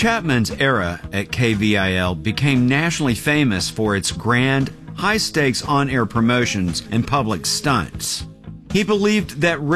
Chapman's era at KVIL became nationally famous for its grand, high-stakes on-air promotions and public stunts. He believed that